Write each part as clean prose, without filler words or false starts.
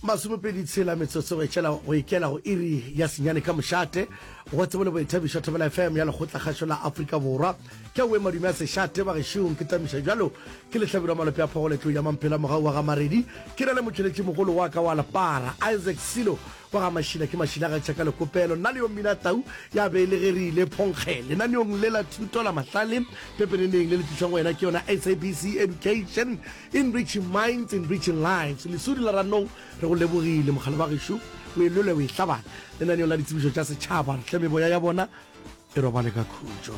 masomepedi tshela metsotso e tshela go ikela go iri ya senyane ka mošate go tsebole boithabišo Thobela FM ya lekgotla la Afrika Borwa ke we madume a sešate ba gešong ke tamiša jalo ke lehlabelo malope a phagoletlo ya mamphela mogau wa ga maredi ke na le motšweletši mogolo wa ka wa lapara Isaac Silo wa ga mašila ke mašila ga tšhaka lekopelo nna le yo mmina tau ya beelegerile phonkgele naneong le la thuto la mahlale pepeneneng le lethušang go yena ke yona SABC Education, enriching minds, enriching lives. Lesudi la ranong re go lebogile mogala ba gešo o e lole o e hlabana lenaneong la ditsebišo tša setšhaba re tleme boya ya bona e robale ka khutšo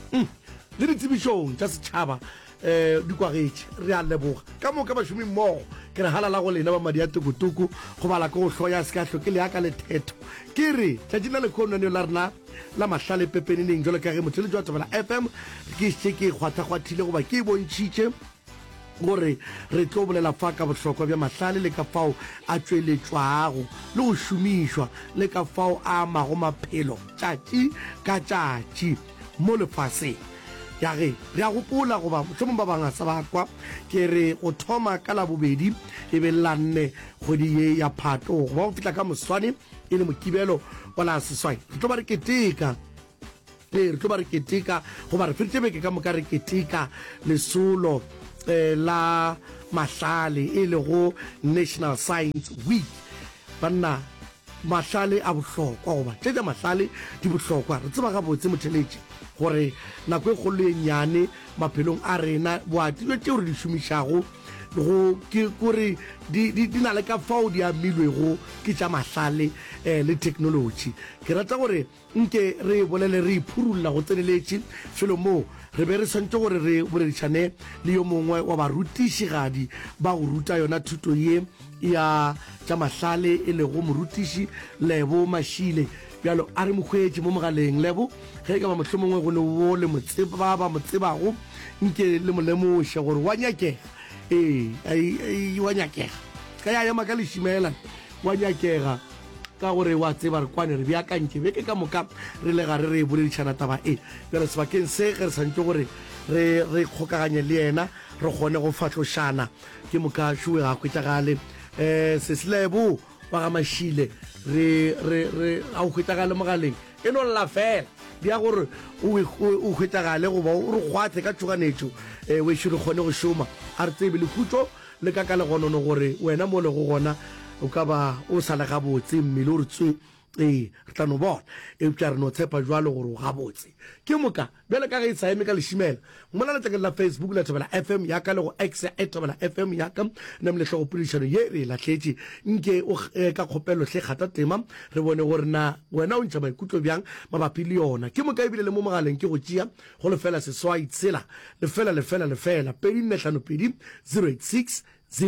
le ditsebišong tša setšhaba di kwagetše re a leboga ka moka bašomi mmogo ke re halala go lena ba madi a tukutuku go bala ke go hloya se ka hloke le yaka lethetho ke re tšatši na lekgonaneo la rena la mahlale pepeneneng jalo ka ge motšheletši wa Thobela FM ke šetše ke kgwathakgwathile goba ke bontšhitše gore re tlo bolela fa ka bohlokwa bja mahlale le ka fao a tšweletšwago le go šomišwa le ka fao a amago maphelo tšatši ka tšatši mo lefaseng ya ge re a gopola goba mohlomong ba bangasa ba kwa ke re go thoma ka la bobedi e be la nne kgwedi ye ya Phatlo goba go fihla ka moswane e le mokibelo wa la seswai re tlo ba re keteka re tlo ba re keteka goba re feditše beke ka moka re keteka lesolo la mahlale e le go National Science Week banna mahlale a bohlokwa goba tšetša mahlale di bohlokwa re tseba gabotse motheletši gore nako e kgolo e nyane maphelong a rena boatile tšeo re di šomišago go ke gore di na le ka fao di amilwego ke tša mahlale le technology ke rata gore nke re bolele re iphurulla go tseneletše felo moo re be re swantse gore re boledišane le yo mongwe wa barutišigadi ba go ruta yona thuto ye ya tša mahlale e le go morutiši Lebo Mashile bjalo a re mokgwetše mo mogaleng Lebo ge ka ba mohlho mongwe go ne wo le motseba ba motsebago nke le molemoše gore wa nyakega wa nyakega ka ya ema ka lešimela wa nyakega ka gore wa tseba re kwane re beakantše beke ka moka re le gare re boledišana taba bjale sebakeng se ge re santse gore re kgokaganye le yena re kgone go fatlošana ke moka šoe ga hwetšagale Seselebo wa ga Mashile re a o hwetšagale mogaleng e no lla fela di ya gore o hwetšagale goba o re kgwathe ka tšhoganetšo wešo re kgone go šoma a re tsebe lekhutšo le ka legonono gore wena mo le go gona o ka ba o sa le gabotse mmele o re tswe re tla no bona eupša re no tshepa jwalo gore o gabotse ke moka bjale ka ge e sa eme ka lešimela mola letlakeng la Facebook la Thobela FM yaka le go X Thobela FM yaka nna moletlho go podišano ye re lahletše nke ka kgopelo hle kgata tema re bone gore na wena o ntšha maikutlo bjang mabapi le yona ke moka ebile le mo mogaleng ke go tšea go lefela seswai tshela lefela pedi nne hlano pedi 086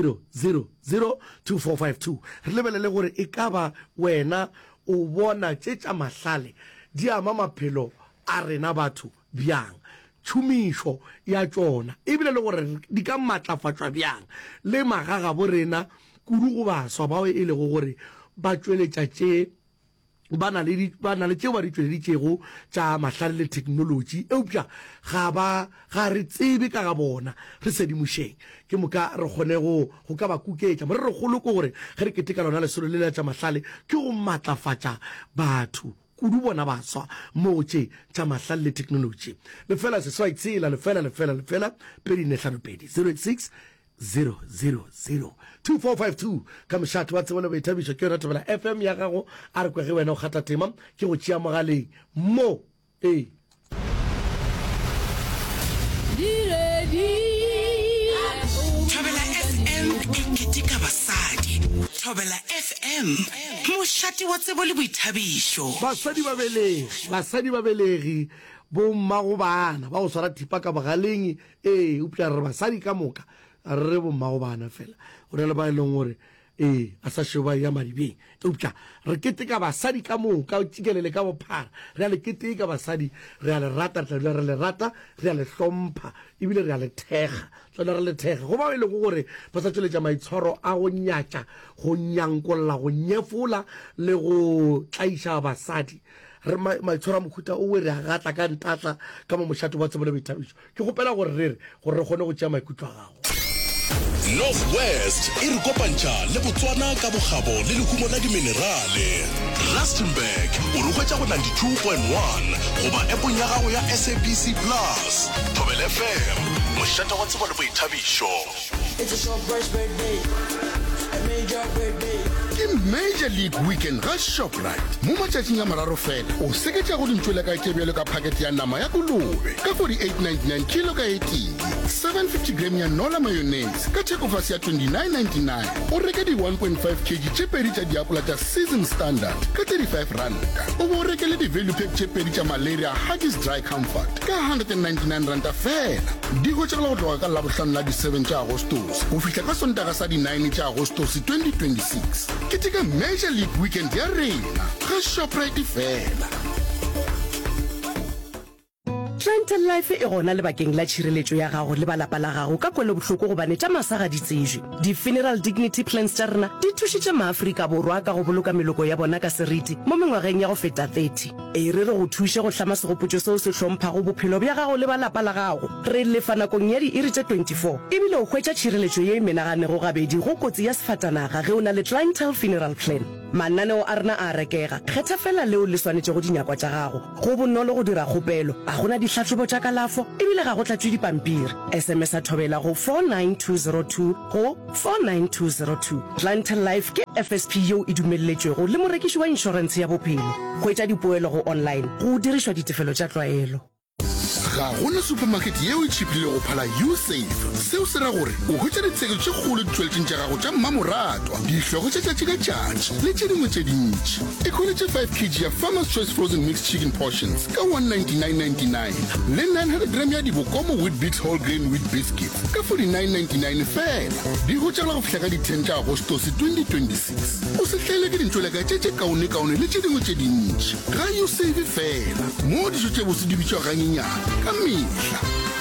0002452 re lebelele gore e ka ba wena o bona tšetša mahlale di ama maphelo a rena batho bjang tšhomišo ya tšona ebile le gore di ka matlafatšwa bjang le magaga bo rena kudu go baswa bao e lego gore ba tšweletša tše ba na le tšeo ba di tšweleditšego tša mahlale le technology eupša ga re tsebe ka ga bona re sedimošeng ke moka re kgone go ka ba kuketša more re kgolo ko gore ge re keteka lona lesolo le la tša mahlale ke go matlafatša batho kudu bona baswa mo tše tša mahlale le technology lefela seswai tshela lefela pedi nne hlano pedi 086 0002452 ka mošate wa tsebole boithabišo ke yona Thobela FM ya gago a re kwege wena o kgata tema ke go tšea mogaleng mo Thobela FM keteka basadi Thobela FM mošate wa tsebo le boithabišo basadi ba belegi bo mmago bana ba go swara thipa ka mogaleng upša re basadi ka moka re bo mmago bana fela go na le ba e leng gore a sa šoba ya madibeng eupša re keteka basadi ka moka o tšikelele ka bophara re a le keteka basadi re a le rata re le rata re a le hlompha ebile re a le thekga tsona re le thekga go ba e lego gore ba sa tšweletša maitshwaro a go nyatša go nyankolola go nyefola le go tlaiša basadi re maitshwaro a mokhuta o re a gatla ka ntatla ka mo mošate wa tsebo le boithabišo ke gopela gore re kgone go tšea maikutlo a gago Northwest e re kopantša le Botswana ka bogabo le lehumo la diminerale. Rustenburg o rogwetša go 92.1 goba appong ya gago ya SABC Plus. Thobela FM, mošate wa tsebo le boithabišo. It's a Shoprite's birthday, a major birthday. Ke Major League Weekend ga Shoprite. Mo matšatšing a mararo fela o seketša go dintšwele ka kebjelo ka pakete ya nama ya kolobe ka 48.99 kilo ka 18, 750 gram ya nola mayonnaise ka thekofase ya 29.99. O reke di 1.5 kg tše pedi tša diapola tša Season Standard ka 35 ranta. O bo rekele di value pack tše pedi tša malaria Huggies Dry Comfort ka 199 ranta fela. Di hotšegela go tloga ka labohlano la di 7 tša Agostos go fihla ka sontaga sa di 9 tša Agostos 2026. Ke tika Major League Weekend ya rena ga Shoprite fela. Clientele Life e gona lebakeng la tšhireletšo ya gago le balapa la gago ka kwele bohloko gobane tša masaga di tsejwe. Di-funeral dignity plans tša rena di thušitše maAfrika Borwa ka go boloka meloko ya bona ka seriti mo mengwageng ya go feta 30. E re go thuše go hlama segopotšo seo se hlomphago bophelo bja gago le balapa la gago. Re lefa nakong ya di-iri tše 24 ebile o hwetša tšhireletšo ye e menaganego gabedi go kotsi ya sefatanaga ge o na le clientele funeral plan. Mananeo a rena a rekega, kgetha fela leo le swanetše go dinyakwa tša gago. Go bonolo go dira kgopelo, a gona ditlhatlhobo tša kalafo ebile ga go tlatšwe dipampiri. SMS a thobela go 49202 go 49202. Clientele Life ke FSP yeo e dumelletšwego le morekiši wa inšorense ya bophelo. Hwetša dipoelo go online go dirišwa ditefelo tša tlwaelo. Ga gona supermarket yeo e tšhipile go phala U-Save. Seo se ra gore o hwetša ditseko tše kgolo ditšweletšeng tša gago tša mmamoratwa, dihlogo tša tšatši ka tšatši le tše dingwe tše dintši. E kgoletše 5 kg ya Farmer's Choice Frozen Mixed Chicken Portions ka 199.99 le 900 gram ya dibokomo Wheatbix Whole Grain Wheat Biscuits ka 49.99 fela. Di hotšagela go fihla ka di 10 tša Agostos 2026. O se hlaele ke dintšweleka tše kaone le tše dingwe tše dintši. Ga U-Save fela mo dijo tše bose di bitšwa ganyenyana ka mehla.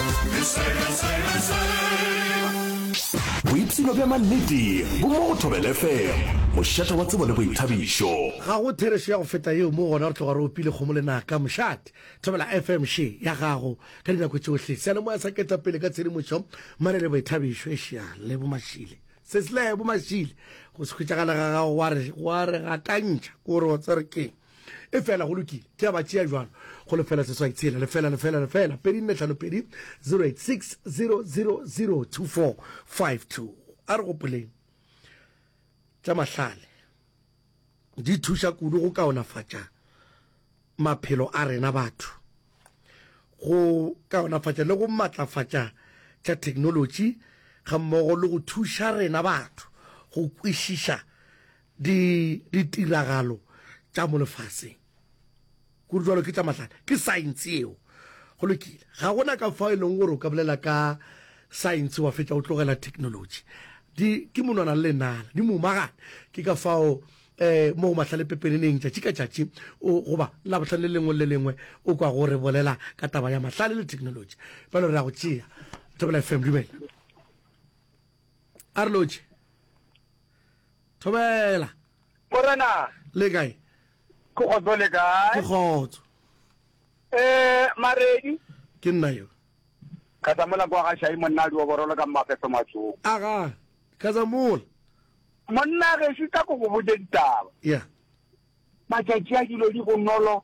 Boipsino bja mannete bo mo go Thobela FM, mošate wa tsebo le boithabišo. ga go therešo ya go feta yeo mo gona re tloga re opile kgomo le naka mošate Thobela FM she ya gago ka dinako tšohle sene mo a sa keta pele ka tshedimošo mane le boithabišo e šea le bomašile se se le bomašile go se khwetšagala ga gago wa re gatantšha kore wa tsere keng e fela go lokile ke a batšea jwalo go lefela seswa itshela lefela pedi nne tlhano pedi 086 000 2452 a re gopoleng tša mahlale di thuša kudu go kaonafatša maphelo a rena batho go kaonafatša le go matlafatša tša technology ga mmogo le go thuša rena batho go kwešiša ditiragalo tša mo lefaseng kudu jwalo ke tša mahlale ke science eo go lokile ga gona ka fao e leng gore o ka bolela ka science wa fetša o tlogela technology ke monwana le nala di momagane ke ka fao mo mahlale pepeneneng tšatši ka tšatši goba la bohlano le lengwe o kwa gore bolela ka taba ya mahlale le technology bale re ya go tšea Thobela FM dumela a re lotše Thobela Morena le kae go go le kae ke kgotso Maredi ke nna yo ka tsamela kwa ga shai monna di o borola ka mafeso matso aga ka tsamola monna ge se ka go botse ditaba ya matšatši a dilo di go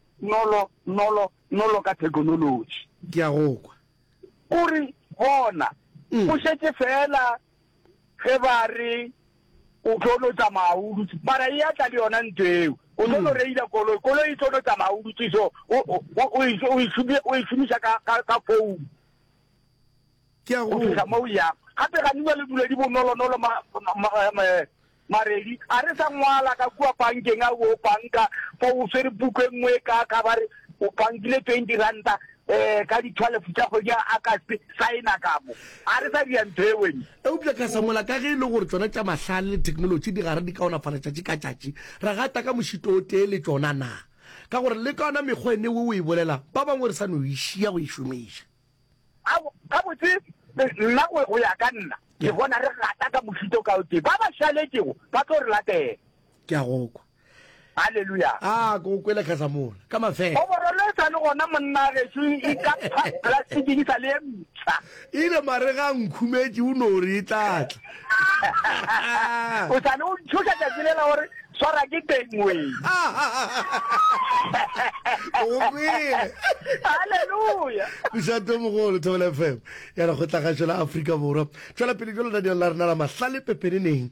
nolo ka technology ke a go kwa uri bona o šetse fela ge ba re o tlono tsamaudu mara e atla le yona nteo o tlono reila koloi tlono tsamaudu tiso o e šomiša ka founu ke a o fisa mo ya gape ga nna le dula di bonolonolo Maredi a re sa ngwala ka kua bankeng a o banka fo o swere buku e nngwe ka ba re o bankile 20 ranta ka di 12 tša kgwedi a ka signa ka mo a re sa diantho e wena e upša ka samola ka ge e le gore tsona tša mahlale le technology di gare di kaonafala tšatši ka tšatši ra gata ka mošito o tee le tšona na ka gore le kaona mekgwene o e bolela ba bangwe re sa no e šia go e šomiša ka botse nna go ya ka nna ke bona re gata ka mošito ka o tee ba ba šaletšego ba tlo re latela ke a gokwa Hallelujah. Go kwela Khazamola ka mafela o borole tsa le gona monna ge se ka plastic di sa le mtsa ile mare ga nkhumetse o no re tlatla o tsane o tshoka tsa dilela hore swara ke tengwe Hallelujah. Moshato mogolo Thobela FM ya la khotla ga tshela Afrika Borwa tsela pele jolo la la rena la mahlale pepeneneng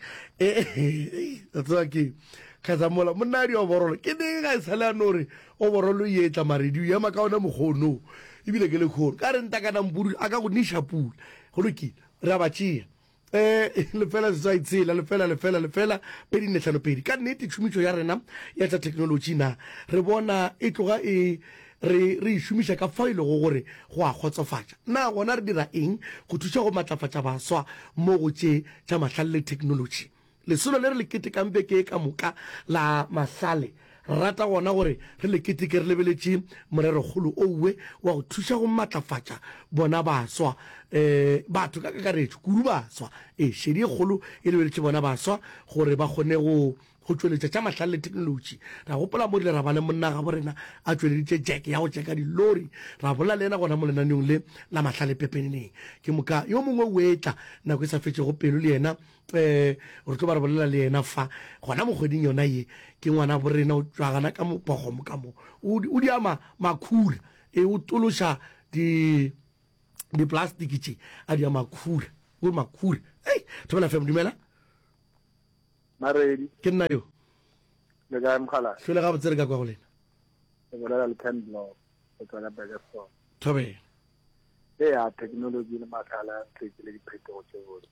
ke Khazamola monna di o borolo ke ne ga sala nore o borolo yetla maredi ya makaona moghono ibile ke le khoro ka re nta kana mburu aka go nisha pula go lokile re ba tshia lefela zaitsela lefela pedi netlhano pedi ka nnete tšhomišo ya rena ya tsa technology na re bona e tloga re šomiša ka fa ile go gore go a khotsofatša na gona re dira eng go thuša go matlafatša baswa mo go tše tša mahlale le technology lesolo le re le ketekang beke ka moka la mahlale rata gona gore re le keteke re lebeletše morero kgolo ouwe wa go thuša go matlafatša bona baswa batho ka kakaretšo kudu baswa šedi e kgolo e lebeletše bona baswa gore ba kgone go tšweletša tša mahlale le technology ra gopola mo dile ra ba le monna ga borena a tšweleditše jack ya go tšeka dilori ra bola le ena gona mo lenaneong le la mahlale pepeneneng ke moka yo mongwe o etla nako e sa fetšego pelo le yena re tlo ba re bolela le yena fa gona mo kgweding yona ye ke ngwana borena o tswagana ka mopogomo ka mo o di ama makhura o tološa di-plastic tše a di ama makhura o makhura Thobela FM dumela Maredi ke nna yo le ga mkhala hlole ga botsere ka kwa go lena e bolela le pendlo o tsana ba ga so Thobela ya technology le makala ke le diphetogo tse botse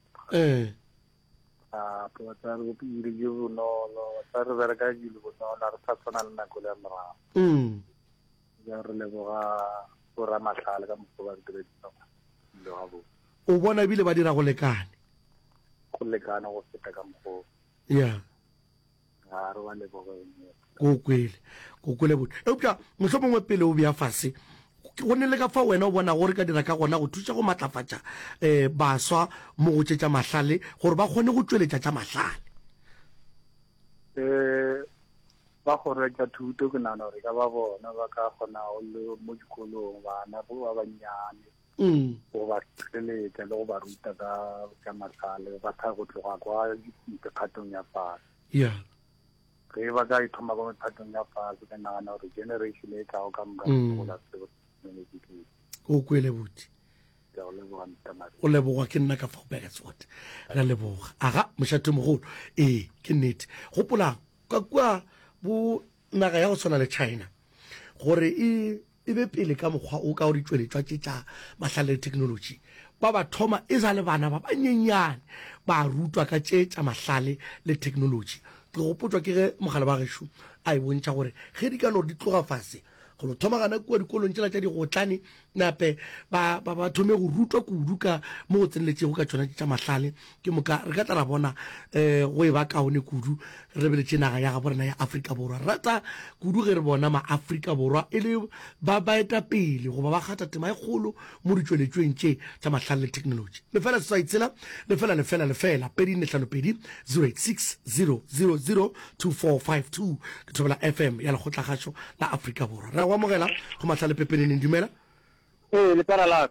potsa re go ile yo no tsa re bereka di le bona re sa tsona le nako le mara ya re le boga bora mahlale ka motho ba dire le ga bo o bona bile ba dira go lekane go feta ka motho ya ga re wa le boga go kwele bot eupša mohlomongwe pele o bea fase go ne le ka fa wena o bona gore ka dira ka gona go thuša go matlafatša baswa mo go tšetša mahlale gore ba kgone go tšweletša tša mahlale ba go reka thuto ke nana gore ka ba bona ba ka kgona go le mo dikolong bana ba bannyane go ba tšweletša le go ba ruta ka tša mahlale ba tla go tloga kwa mephatong ya fase ya ge ba ka ithoma kwa mephatong ya fase ke nagana gore generation e tlago ka moka gola tsebo o kwele boti o leboga ke nna ka fa go bega tsote re leboga aga moshato mogolo ke nnete gopolang ka kua bo naga ya go tshwana le China gore e be pele ka mokgwa o ka o di tšweletšwa tše tša mahlale le technology ba ba thoma e sa le bana ba banyenyane ba rutwa ka tše tša mahlale le technology ke gopotswa ke ge mogala ba gešo a e bontšha gore ge di ka no di tloga fase go thoma gana kua dikolong tšela tša digotlane nape ba thome go rutwa kudu ka mo go tseneletšego ka tšona tša mahlale ke moka re ka tla ra bona go e ba kaone kudu re beletše naga ya ga borena ya Afrika Borwa rata kudu ge re bona ma-Afrika Borwa e le ba eta pele goba ba gata tema e kgolo mo ditšweletšweng tše tša mahlale le technology lefela seswaitsela lefela pedi netlhano pedi 086 000 2452 ke Thobela FM ya lekgotlagašo la Afrika Borwa re go amogela go mahlale pepeneneng dumela le para la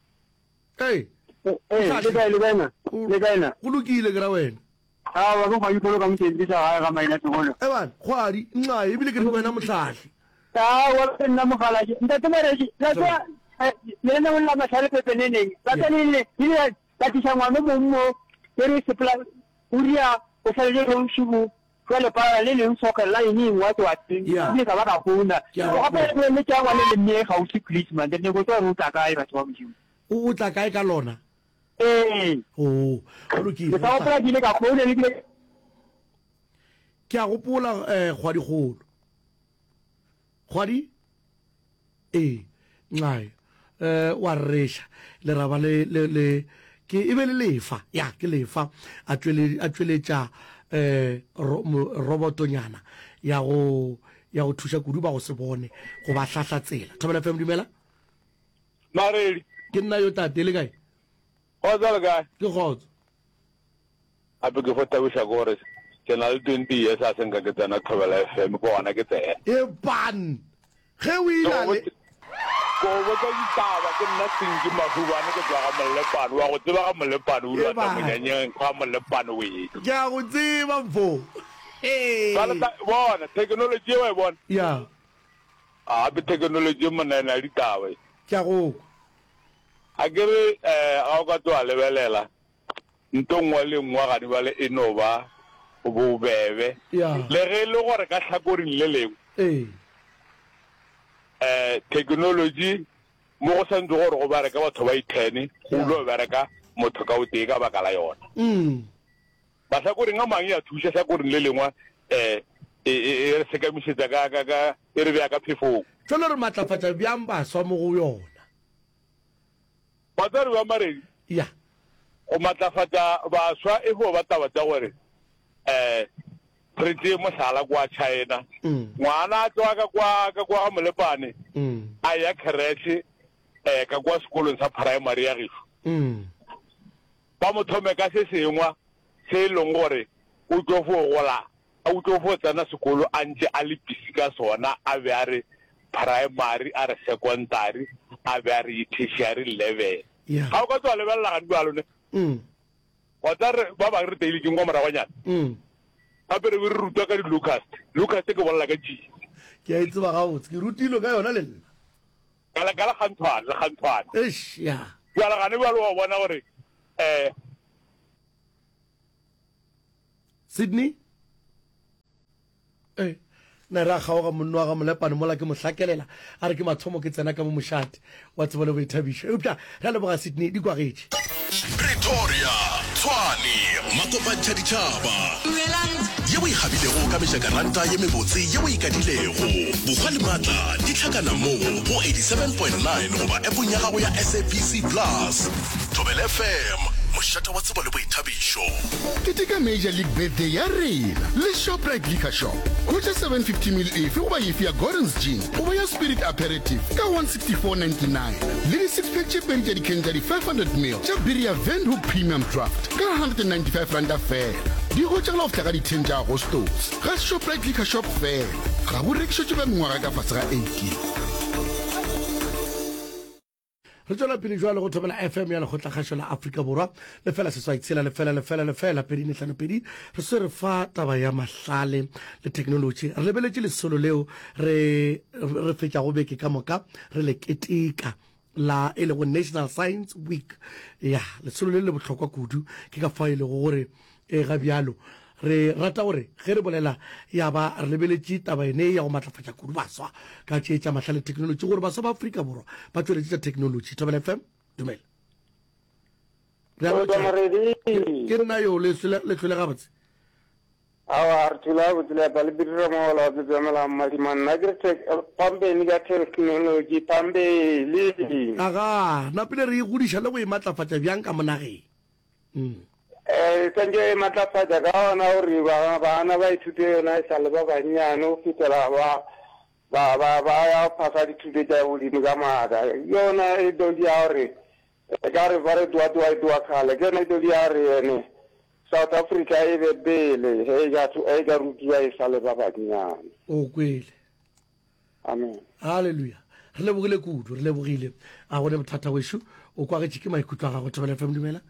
le kaena go lokile ke ra wena ba go ga ipolo ka motšendisa ga ga maina tsogolo eban kgwadi nna ebile ke re wena motlhatlhi wa nna mogala ntate mareši la le nna la mahlale pepeneneng ba tsanile ile ba tisa ngwana mo ke re sepla uria o fele go shibu le para le leng soka la ini wa to ati ni ka ba ka funa o ga pe le tja wa le ne ga o se Christmas de ne go twa ruta ka e ba tswa motho o tla kae ka lona o lokile ka o pra dile ka fona le ke a gopola kgwadi kgolo kgwadi ngai wa resha le raba le ke e be le lefa ya ke lefa a tšweletša robotonyana ya go thuša kudu ba go se bone go ba hlahla tsela Thobela FM dumela Maredi ke nna yo tate le kae o tsala kae ke gotso a be ke fota go sha gore ke na le 20 years a senka ke tsena Thobela FM ko ona ke tsena e ban ge o ilale ko botsa ditaba ke nna Senki Mafubane ke tswa ga Molepane wa go tseba ga Molepane o la ka monyanyeng ga Molepane we ke a go tseba mfo bona technology wa bona ya be technology monana ditaba ke a go a kere ga o ka tswa lebelela ntongwa le ngwa ga di bale enova bo bebe le ge le gore ka hlakoring le lengwe technology mo go santse gore go bareka batho ba i10 go lo bereka motho ka o tee ka baka la yona ba hlakoring a mang ya thuša hlakoring le lengwe re sekamišetša ka e re bea ka phefong tsholo re matlafatša bjang baswa mo go yona batswari ba maredi ya go matlafatša baswa e go ba taba tša gore re tšee mohlala kwa China ngwana a tloa ka kwa ga Molepane a ya kheretšhe ka kwa sekolong sa primary ya gešo ba mo thome ka se sengwa se e leng gore o tlo fo tsena sekolo a ntse a le busy ka sona a be a re primary a re secondary a be a re tertiary level ga o ka tswa lebelela ga dibalo ne ba bangwe re teile ke ngwa moragonyana gape re be re rutwa ka di-lucas ke bolela ka jee ke a e tseba gabotse ke rutilo ka yona le nna ka le kgantshwane ya jwalagane bjalo wa bona gore Sydney na ra kgaoga monno wa ga Molepane mola ke mo hlakelela a re ke mathomo ke tsena ka mo mošate wa tsebo le boithabišo eupša re leboga Sydney di kwagetse Pretoria, Tshwane, Makopantšhaditšhaba ye o ikgabilego ka mešakaranta ye mebotse ye o ikadilego bogwa le maatla di tlhakana mo go 87.9 goba appong ya gago ya SABC Plus Thobela FM mošate wa tsebo le boithabišo Keteka Major League Birthday ya rena le Shoprite Liquor Shop kgotša 750 mil efe goba efe ya Gordon's Gin goba ya Spirit Aperitif ka 164.99 le di-6pack tše pedi tša dikeng tša di-500 mil tša biri ya Windhoek Premium Draft ka 195 randa fela di go tšagala go tla ka di-10 tša agostos ga Shoprite Liquor Shop fela ga bo rekišotše ba mengwaga ka fase ga 18 re tswela pele jwale go Thobela FM ya lekgotlakgašo la Afrika Borwa lefela seswai tshela lefela pedini tlhano pedi re se re fa taba ya mahlale le technology re lebeletše lesolo leo re fetša go beke ka moka re le keteka la e lego National Science Week ya lesolo le bohlokwa kudu ke ka fa e lego gore ga bjalo re rata gore ge re bolela ya ba re lebeletše taba ene ya go matlafatša kudu baswa ka tšeetša mahlale technology gore baswa ba Afrika Borwa ba tšweletše technology Thobela FM dumela ke nna yo le tlhole gabotse awa re thula botsela ba le birira mo la go tsamela madiman na ke pambe ni ga technology pambe le aga na pele re godiša le go e matlafatša bjang ka monageng tanje matlafatša ka ona gore bana ba ithute yona e sale ba bannyane go fetela ba ya phasa dithuto tša godimo ka maaka yona e todi ya gore ka re ba re tuwa kgale ke yona e todi ya gore ene South Africa e be pele e ka rutiwa e sale ba bannyane o kwele amen halleluja re lebogile kudu re lebogile a gone bothata wešo o kwagetše ke maikutlo a gago Thobela FM dumela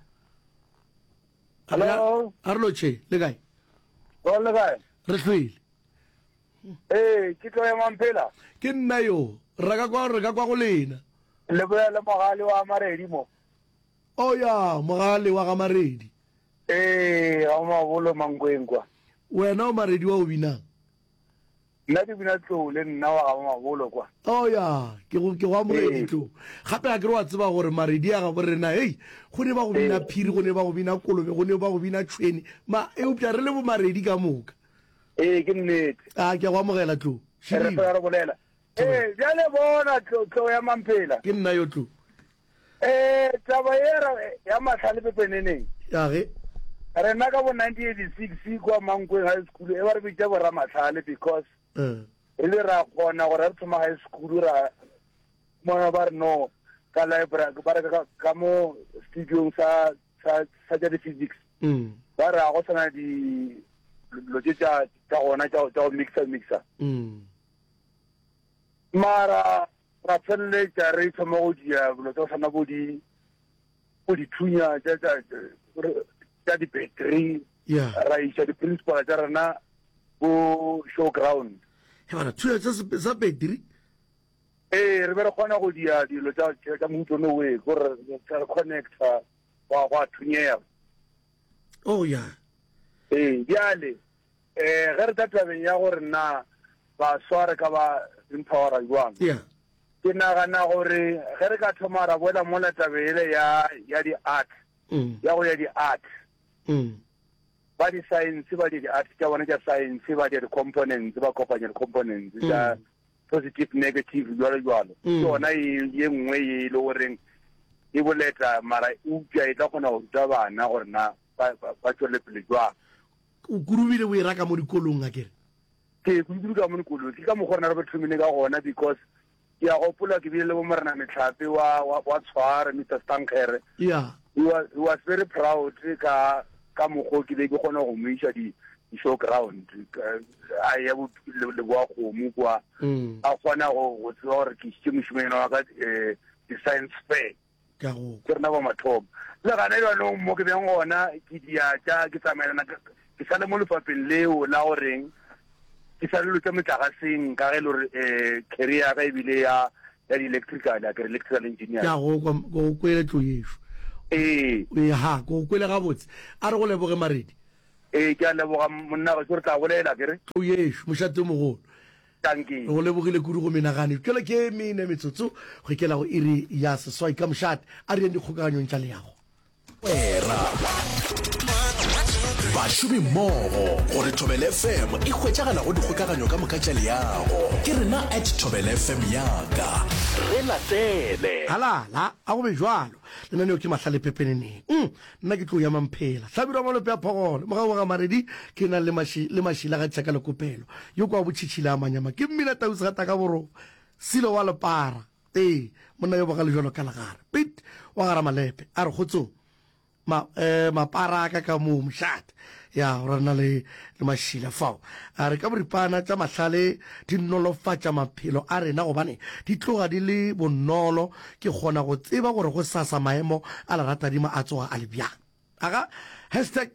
hello a re lotšhe le kae le kae re hlwele ke tlo ya Mampela ke nna yo re ka kwa go lena le boele mogale wa Maredi mo o ya mogale wa ga Maredi ga mabolo Mankweng kwa wena o Maredi wa o binang nna ke bina tlole nna wa ga mabolo kwa o ya ke wa Maredi tlo gape ga ke re wa tseba gore Maredi ya ga borena hei go ne ba go bina phiri go ne ba go bina kolobe go ne ba go bina tšhweni ma eupša re le bo Maredi ka moka ke nnete a ke go amogela tlo re bolela bjale bona tlo ya Mampela ke nna yo tlo taba ya mahlale pepeneneng yage rena ka bo 1986 kwa Mankweng high school e ba re bitša borra mahlale because e le ra kgona gore re thoma high school ra mona ba re no ka library ba re ka mo studiong sa tša di-physics ba re go sana lo tsa gona tsa mixer mara ra tselle tsa re tsama go dia lo tsa sana go di thunya tsa di battery ra isa di principal tsa rena go showground he bana thunya tsa battery re be re kgona go dia dilo tsa motho no way gore tsa connector wa thunya oh yeah diale ge re tatabeng ya gore na ba sware ka ba empowera jwang ke nagana gore ge re ka thoma ra boela mo latabele ya di art ya go ya di art ba di science ba di art tsa bona tsa science ba di components ba kopanya di components tsa positive negative jwalo yona ye nngwe ye le goreng e boleta mara upya e tla kgona go ruta bana gore na ba tswele pele jwang o kurubile o e raka mo dikolong a kere ke kudu ka mo dikolong ke ka mo gona re be thomile ka gona because ya gopola ke bile le bo morena metlhape wa tshware Mr. Stankere he was very proud ka mogo ke be ke gona go moisa di showground a ya bo le go mo kwa a gona go tswa gore ke se moshimeno wa ka di science fair ka go ke rena ba mathomo le gana e no mo ke beng gona ke dia tsa ke tsamaelana ke sale mo lefapeng leo la goreng ke sale lo tsa metlagaseng ka ge le career ga ebile ya di-electrical ya electrical engineer ya go kwele tlo yesho ha go kwele ga botse a re go leboge maredi ke a leboga monna ga gore tla bolela kere tlo yesho mošate mogolo tanki go lebogile kudu go menagane kele ke mene metsotso go kela go iri ya seswai ka mošate a re yang dikgokaganyong tša leago bašomi mmogo gore Thobela FM e hwetšagala go dikgokaganyo ka moka tša leago ke rena @Thobela FM yaka re latele halala a go be jwalo lenaneo ke mahlale pepeneneng nna ke tlo ya mamphela hlabirwa malope a phogole mogago ga maredi ke na le mašila ga tšhaka lekopelo yo kwa botšhitšhile a manyama ke mmina tausi gata ka borogo silo wa lepara monna yo boga le jalo ka legare pit wa gara malepe a re kgotsong mapara ka mo mošate ya re na le mašila fao a re ka boripana tša mahlale di nolofatša maphelo a rena gobane di tloga di le bonolo ke kgona go tseba gore go sasa maemo a leratadima a tsoga a le bjang aga hashtag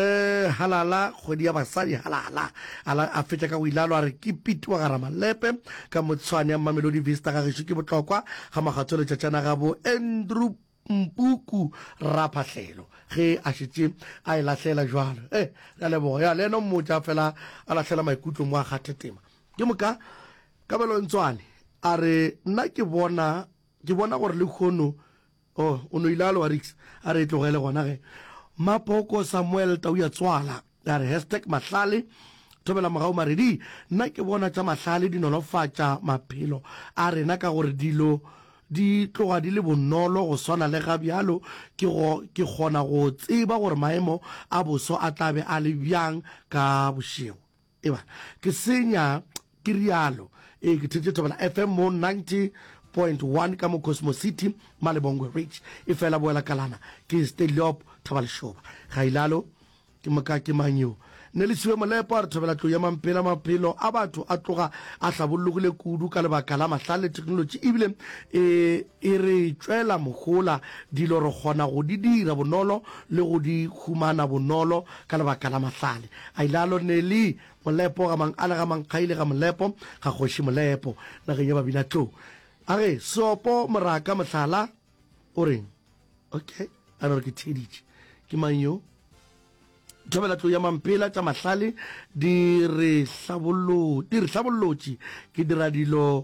halala kgwedi ya basadi halala a fetša ka go ilalo a re ke pete wa gara malepe ka motshwane ya mamelodi vista ga gešo ke botlokwa ga magatso letšatšana ga bo Andrew Mpuku raphahlelo ge a šetše a e lahlela jwalo ya lebogo ya le eno mmotša fela a lahlela maikutlo mo a kgathetema ke moka ka belontswane a re nna ke bona gore le kgono o no ilalo wa rix a re e tlogele gona ge mapoko Samuel tau ya tswala a re hashtag mahlale Thobela mogao maredi nna ke bona tša mahlale di nolofatša maphelo a rena ka gore dilo di tloga di le bonolo go swana le ga bjalo ke kgona go tseba gore maemo a boso a tlabe a le bjang ka bošego eba ke senya ke rialo ke thetse Thobela FM mo 90.1 ka mo Cosmos City Malebongwe Ridge e fela boela kalana ke Stelop Thabaleshoba ga ilalo ke moka ke manyo ne le siwe molepo a re Thobela tlo ya mampela maphelo a batho a tloga a hlabollogile kudu ka lebaka la mahlale technology ebile e re tšwela mogola dilo re kgona go di dira bonolo le go di humana bonolo ka lebaka la mahlale a ilalo ne le molepo ga mang ala ga mang khaile ga molepo ga khoshi molepo na ge ba bina tlo a re sopo moraka mohlala o reng okay a re ke tsheditše ke manyo Thobela tlo ya mampela tša mahlale di re hlabollotše ke dira dilo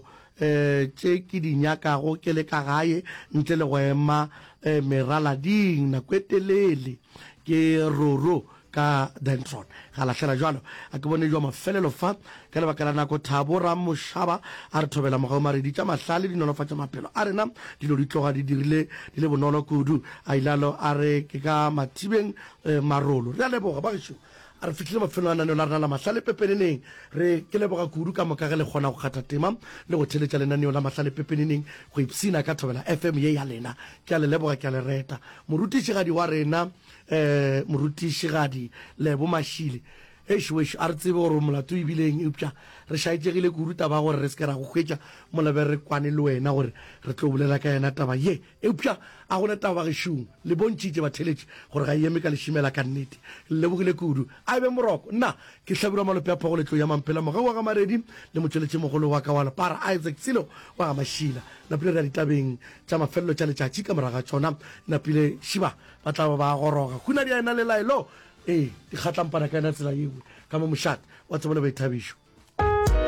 tše ke di nyakago ke le ka gae ntle le go ema meralading nako e telele ke roro ka Dentron ga lahlela jwalo a ke bone jwa mafelelo fa ka lebaka la nako Thabo Ramoshaba a re Thobela mogao maredi tša mahlale di nolofatša maphelo a rena dilo di tloga di dirile di le bonolo kudu a ilalo a re ke ka mathibeng marolo re a leboga ba gešo a re fitlhile mafelo a naneo la rena la mahlale pepeneneng re ke leboga kudu ka moka ge le kgona go kgatha tema le go theletša lenaneo la mahlale pepeneneng go ipsina ka Thobela FM ye ya lena ke a le leboga ke a le reta morutišigadi wa rena morutišigadi Lebo Mashile ešo a re tsebe gore molato ebileng eupša re šaetšegile kudu taba gore re se ke ra go hwetša molabe re kwane le wena gore re tlo bolela ka yena taba ye eupša a gona taba gešong le bontšitše batheletše gore ga eme ka lešimela ka nnete le lebogile kudu a be moroko nna ke hlabura malope a phago letlo ya mampela moga wa ga maredi le motšweletše mogolo wa ka wa lepara Isaac Silo wa ga mašila napile re a ditabeng tša mafelelo tša letšatši ka moraga tšona napile šiba ba tla ba goroga khuna di a ena le laelo di kgatlampana ka ena tsela yengwe ka mo mošate wa tsebole baithabišo